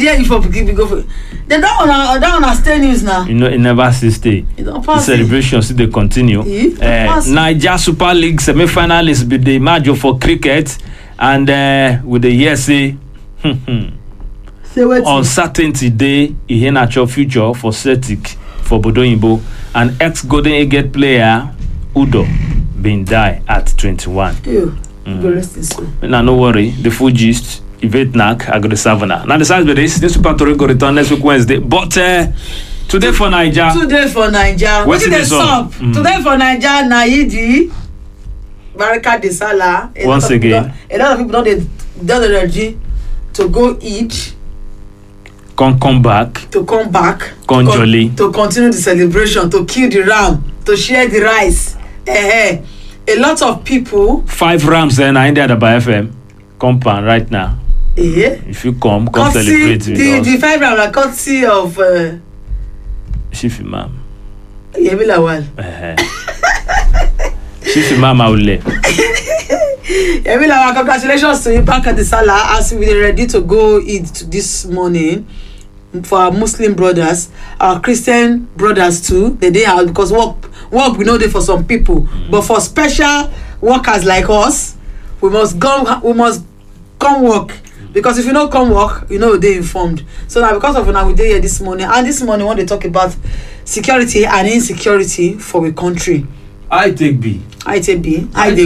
dare you for people go for? They don't understand news now. You know, it never cease stay. The celebrations still they continue. Niger Super League semi-finalists be the match for cricket, and with the USA uncertainty day in natural future for Celtic for Bodoyinbo, and ex-Golden Eaglet player Udo been die at 21. Now no worry, the full gist. Yvette Knack, I got the Savannah. Now the size of this Super Tory go return next week Wednesday. But today for Niger. What did they stop? Today for Niger, Naidi, Baraka de Salah. Once again. A lot of people don't the energy to go eat. Come back. To come back. Jolly. To continue the celebration, to kill the ram, to share the rice. A lot of people. 5 rams then I ended by FM. Compound right now. If you come celebrate with us. The 5 round are courtesy of Chief Imam. Yemi Lawal. Chief Imam Aule. Yemi Lawal, congratulations to you back at the Salah as we are ready to go eat this morning for our Muslim brothers, our Christian brothers too. They didn't have because work we know they for some people, but for special workers like us, we must come work. Because if you don't come work, you know they're informed. So now because of now we did here this morning, and this morning we want to talk about security and insecurity for the country. I take B. I take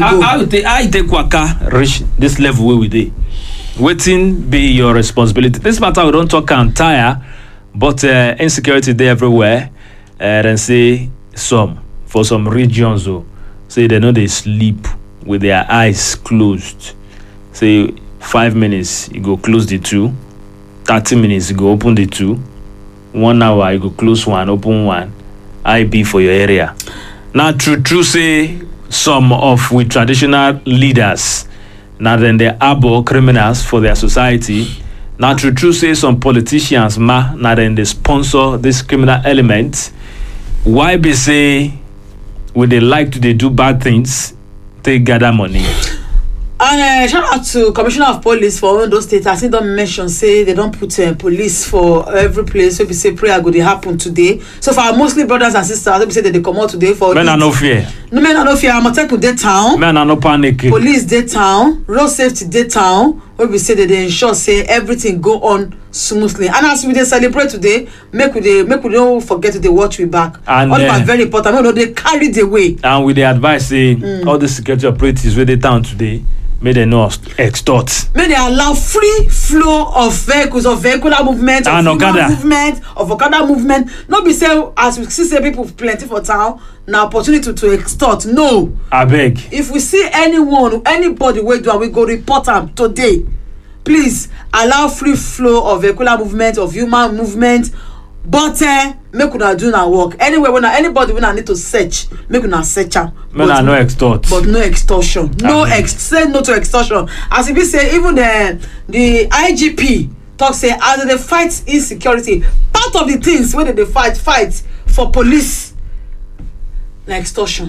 Waka reach this level where we dey. Waiting be your responsibility. This matter we don't talk entire, but insecurity there everywhere. And say for some regions say they know they sleep with their eyes closed. Say 5 minutes, you go close the 2. 30 minutes, you go open the 2. 1 hour, you go close 1, open 1. IB for your area. Now, true say some of we traditional leaders, now then they harbor criminals for their society. Now, true say some politicians, now then they sponsor this criminal element. Why be say when they like to they do bad things, they gather money? And shout out to Commissioner of Police for Ondo State. I think don't mention say they don't put police for every place. So we say prayer go they happen today. So for our Muslim brothers and sisters, we say that they come out today for. Men are no fear. No men are no fear. Amotekun dey town. Men are no panic. Police dey town. Road safety dey town. Where we say that they ensure say everything go on smoothly. And as we dey celebrate today, make we don't forget to dey watch we back. And all are very important. We know they carry the way. And with the advice say all the security operatives where they town today. May they not extort. May they allow free flow of vehicles, of vehicular movement, of Okada movement. Not be say as we see people plenty for town, now opportunity to extort. No. I beg. If we see anybody where do we go report them today. Please allow free flow of vehicular movement, of human movement. But make una do na work. Anyway, when anybody when I need to search, make una search am. But no extort. But no extortion. Say no to extortion. As if we say even the IGP talk say as they fight insecurity, part of the things where they fight for police like extortion.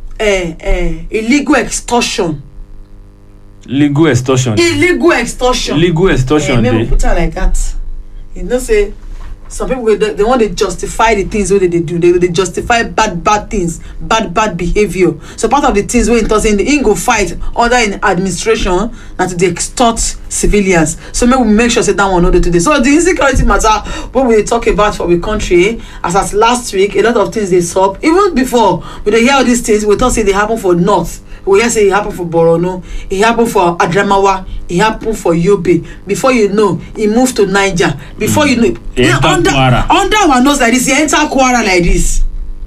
Illegal extortion. Legal extortion. Illegal extortion. Legal extortion. Maybe put her like that. You know say some people they want to justify the things where they do. They justify bad things, bad behavior. So part of the things where in go fight under in administration and to extort civilians. So maybe we make sure say that one order today. So the insecurity matter what we talk about for the country as last week, a lot of things they solve. Even before we hear all these things, we thought say they happen for North. We hear say it happened for Borono, it happened for Adamawa, it happened for Yobe. Before you know, it moved to Niger. Before you know, under our nose like this, he enter Kwara like this.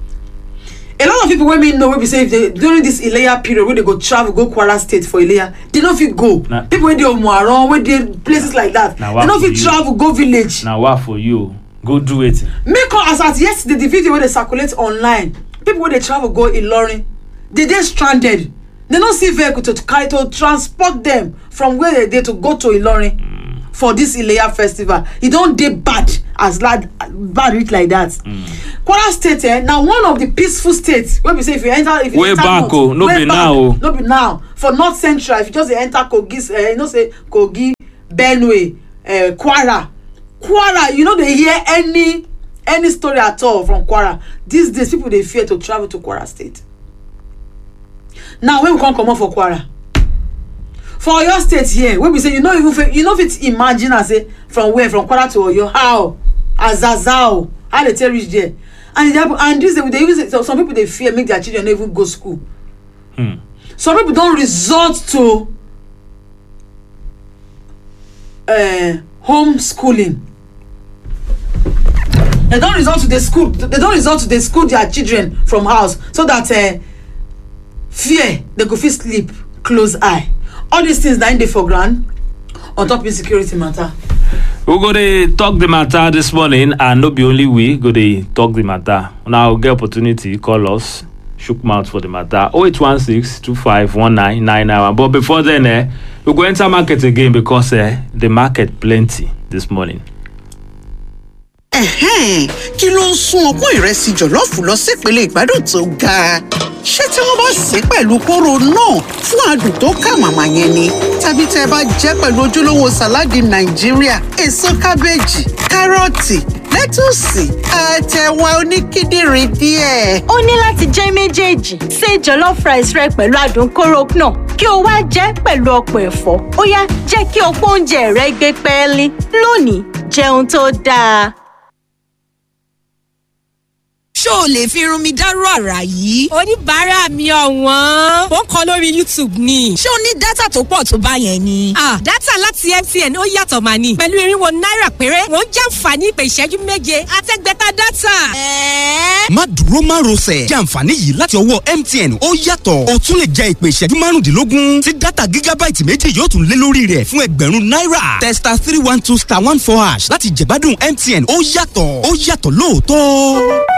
A lot of people when we know when we say if they during this Ileya period when they go travel, go Kwara State for Ileya, they don't fit go. People when they Omuaron, when they places like that, they don't fit travel, go village. Now what for you? Go do it. Make as at yesterday the video where they circulate online, people when they travel go Ilorin, they stranded. They don't see vehicle to transport them from where they to go to Ilorin for this Ileya festival. It don't dey bad as bad reach like that. Kwara State now one of the peaceful states where we say if you enter way back no be now for North Central if you just enter Kogi say Kogi, Benue, Kwara Kwara, you know, they hear any story at all from Kwara. These days, people they fear to travel to Kwara State. Now, when we come out for Kwara, for your state here, when we say if it's imagine I say from Kwara to Oyo, how Azazao, how they tell reach there, and this they even say, so some people they fear make their children not even go school. Some people don't resort to homeschooling. They don't resort to the school. They don't resort to the school their children from house so that fear they go fit sleep close eye. All these things that in the foreground on top insecurity matter. We go to talk the matter this morning, and not be only we go to talk the matter. Now get opportunity call us. Shook mouth for the matter. 0816-251999. But before then, we go enter market again because the market plenty this morning. Kí ló ń sún ọpọ́n ìrẹsì jọ̀lọ́ọ̀fù lọ sípele ìgbádùn tó ga? Ṣé tí wọ́n bá sè pẹ̀lú kóró náà fún adùn tó kà màmá yẹn ni? Tàbí tẹ́ bá jẹ́ pẹ̀lú ojúlówó sàláàdì Nàìjíríà, èso kábéèjì, kárọ̀tì, lẹ́tùsì, àtẹ̀wà oníkíndìnrín díẹ̀. Ó ní láti jẹ́ méjèèjì. Ṣé jollof rice rẹ pẹ̀lú adùn kóró náà kí o wá jẹ́ pẹ̀lú ọ̀pọ̀ ẹ̀fọ́. Ó yá jẹ́ kí ọ̀pọ̀ oúnjẹ rẹ gbé pẹ́ẹ́lí. Lónìí, jẹun tó dáa. Ṣó o lè fi irun mi dárú àrà yìí? Oníbàárà mi ọ̀wọ́n. Ó ń kọ lórí YouTube ni. Ṣé o ní dátà tó pọ̀ tó bá yẹn ni? Dátà láti MTN ó yàtọ̀ mà ní. Pẹ̀lú irinwó náírà péré, wọ́n jàǹfààní ìpè ìṣẹ́jú méje àtẹ́gbẹ̀ta dátà. Má dúró má rọsẹ̀. Jàǹfààní yìí láti ọwọ́ MTN ó yàtọ̀. O tún lè jẹ ìpè ìṣẹ́jú márùndínlógún. Tí dátà gígábáìtì méjì yóò tún lé lórí rẹ̀ fún ẹgbẹ̀rún náírà. Testa 312*14# láti jẹ̀gbádùn MTN ó yàtọ̀. Ó yàtọ̀ lóòótọ́.